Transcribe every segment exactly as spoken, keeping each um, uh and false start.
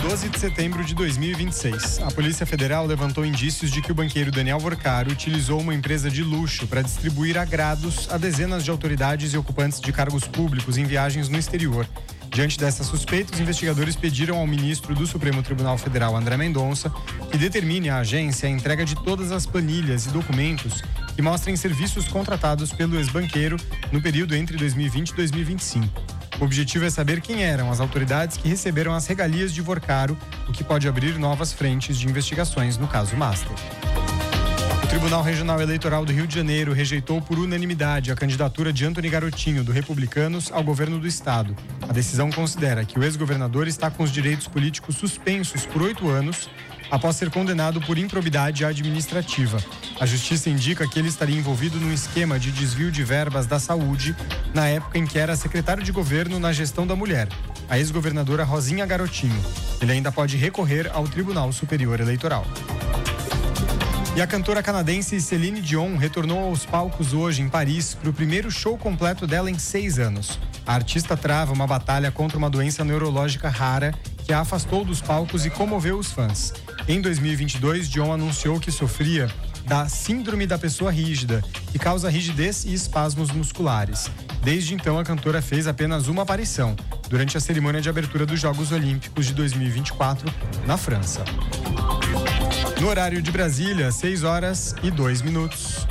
doze de setembro de dois mil e vinte e seis. A Polícia Federal levantou indícios de que o banqueiro Daniel Vorcaro utilizou uma empresa de luxo para distribuir agrados a dezenas de autoridades e ocupantes de cargos públicos em viagens no exterior. Diante dessa suspeita, os investigadores pediram ao ministro do Supremo Tribunal Federal, André Mendonça, que determine à agência a entrega de todas as planilhas e documentos que mostrem serviços contratados pelo ex-banqueiro no período entre dois mil e vinte e dois mil e vinte e cinco. O objetivo é saber quem eram as autoridades que receberam as regalias de Vorcaro, o que pode abrir novas frentes de investigações no caso Master. O Tribunal Regional Eleitoral do Rio de Janeiro rejeitou por unanimidade a candidatura de Antony Garotinho, do Republicanos, ao governo do estado. A decisão considera que o ex-governador está com os direitos políticos suspensos por oito anos, após ser condenado por improbidade administrativa. A justiça indica que ele estaria envolvido num esquema de desvio de verbas da saúde na época em que era secretário de governo na gestão da mulher, a ex-governadora Rosinha Garotinho. Ele ainda pode recorrer ao Tribunal Superior Eleitoral. E a cantora canadense Celine Dion retornou aos palcos hoje em Paris para o primeiro show completo dela em seis anos. A artista trava uma batalha contra uma doença neurológica rara que a afastou dos palcos e comoveu os fãs. Em dois mil e vinte e dois, Dion anunciou que sofria da síndrome da pessoa rígida, que causa rigidez e espasmos musculares. Desde então, a cantora fez apenas uma aparição, durante a cerimônia de abertura dos Jogos Olímpicos de dois mil e vinte e quatro, na França. No horário de Brasília, seis horas e dois minutos.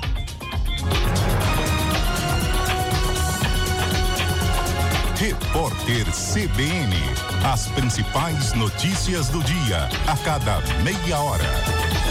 Repórter C B N. As principais notícias do dia, a cada meia hora.